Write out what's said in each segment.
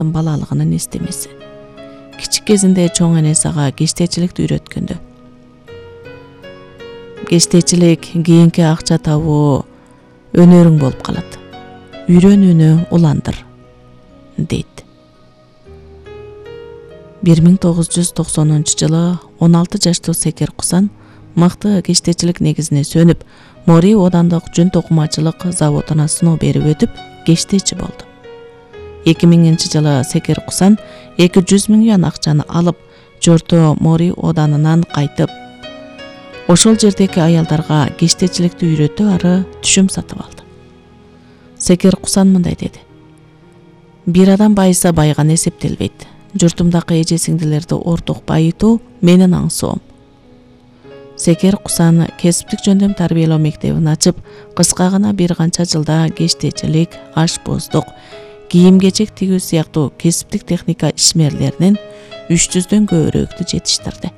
балалыгынын эстемеси. Кичик кезинде чоң энеси ага кештечиликти үйрөткөндө. Кештечилик кийинки акча табуу өнөрүң болуп калат. Үйрөнүүнү уландыр, дейт. 1990-жылы 16 жаштуу Секер Кусан мыкты кештечилик негизине сөнүп, Мори Одандык жүн токумачылык заводуна сыноо берип өтүп, кештечи болду. 2000-жылы Секер Кусан 200 000 юан акчаны алып, жорто Мори Оданынан кайтып, ошол жердеги аялдарга кештечиликти үйрөтүп ары түшүм сатып алды. Секер Кусан мындай деди: "Бир адам байыса байган эсептелбейт. Журтумдагы эже сиңдилерди орток байытуу менин аңсоом." Секер Кусан кесиптик жөндөм тарбиялоо мектебин ачып, кыска гана бир канча жылда кештечилик, ашпоздук, кийим-кечек тигүү сыяктуу кесиптик техника ишмерлеринин 300дөн көбүрөөктү жетиштирди.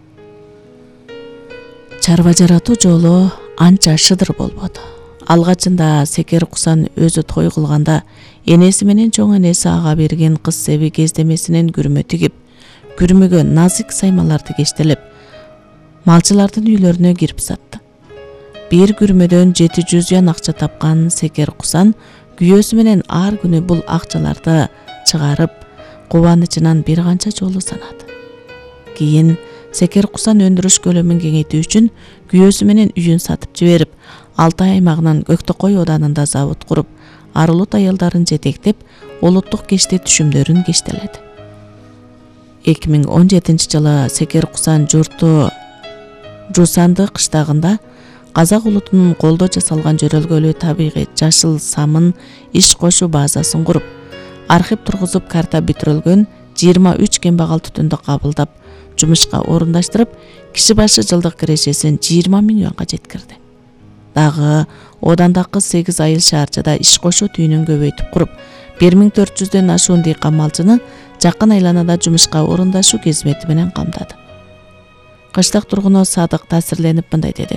Чарба жаратуу жолу анча шыдыр болбоду. Алгачында Секер Кусан өзү той кылганда энеси менен чоң энеси ага берген кыз себи кездемесинен күрмө тигип, күрмөгө назик саймаларды кештелеп, малчылардын үйлөрүнө кирип сатты. Бир күрмөдөн 700 юан акча тапкан Секер Кусан күйөөсү менен ар күнү бул акчаларды чыгарып, кубанычынан бир канча жолу санады. Кийин Секер Кусан өндүрүш көлөмүн кеңейтүү үчүн күйөөсү менен үйүн сатып жиберип, Алтай аймагынын Көктөкөй Оданында завод куруп, арылут аялдарын жетектеп, улуттук кеште түшүмдөрүн кештеледи. 2017-жылы Секер Кусан журту Жусанды кыштагында казак улутунун колдо жасалган жөрөлгөлүү табигый жашыл самын иш кошуу базасын куруп, архив тургузуп, карта бүтүрүлгөн 23 кембагал түтүндү кабылдап, жумушка орундаштырып, киши башы жылдык кирешесин 20 000 юанга жеткирди. Дагы Одандагы 8 айыл шаарчада иш кошуу түйүнүн көбөйтүп куруп, 1400дөн ашуун дыйкан малчыны жакын айланада жумушка орундашуу кызмети менен камдады. Кыштак тургуну Садык таасирленип мындай деди: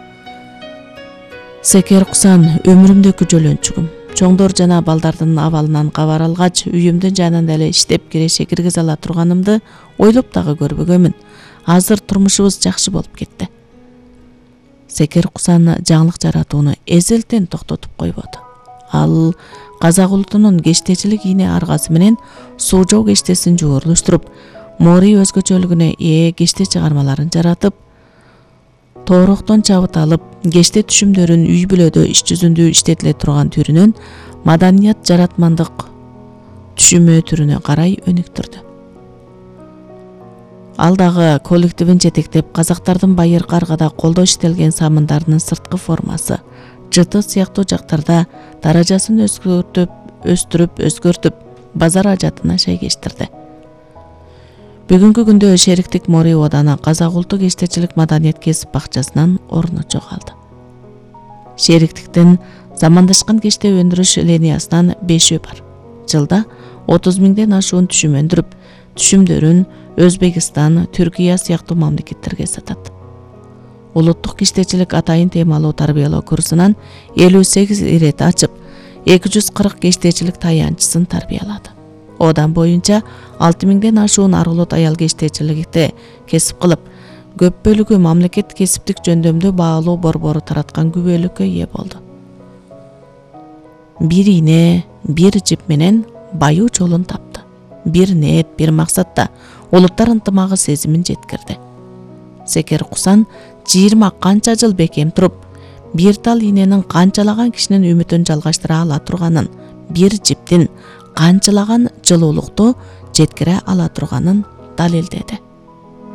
"Секер Кусан өмүрүмдөгү жөлөнчүгүм. Чоңдор жана балдардын абалынан кабар алгач, үйүмдүн жанында эле иштеп киреше киргизе ала турганымды ойлоп дагы көрбөгөмүн. Азыр турмушубуз жакшы болуп кетти." Секер Кусан жаңылык жаратууну эзелтен токтотуп койбоду. Ал казак улутунун кештечилик ийне аргасы менен суу жоо кештесин жуурулуштуруп, Мори өзгөчөлүгүнө ээ кеште чыгармаларын жаратып, тоороктон чабыт алып, кеште түшүмдөрүн үй бүлөдө иш жүзүндө иштетиле турган түрүнөн маданият жаратмандык түшүмө түрүнө карай өнүктүрдү. Ал дагы коллективин жетектеп, казактардын байыркы аргада колдо иштелген самындардын сырткы формасы, жыты сыяктуу жактарда даражасын өзгөртүп, базар ажатына шайкештирди. Бүгүнкү күндө шериктик Мори Оданы казак улуттук кештечилик маданият кесип бакчасынан орну жоголду. Шериктиктин замандашкан кеште өндүрүш линиясынан 5 бар. Жылда 30 000ден ашуун түшүм өндүрүп, түшүмдөрүн Өзбекстан, Түркия сыяктуу мамлекеттерге сатат. Улуттук кештечилик атайын темалуу тарбиялоо курсунан 58 ирет ачып, 240 кештечилик таянчысын тарбиялады. Одан боюнча 6 000ден ашуун арылут аял кештечиликти кесип кылып, көп бөлүгү мамлекет кесиптик жөндөмдү баалуу борбору тараткан күбөлүккө ээ болду. Бир ийне, бир жип менен баюу жолун тапты. Бир ниет, бир максатта улуттар ынтымагы сезимин жеткирди. Секер Кусан 20 канча жыл бекем туруп, бир тал ийненин канчалаган кишинин үмүтүн жалгаштыра ала турганын, бир жиптин канчалаган жылуулукту жеткире ала турганын далилдеди.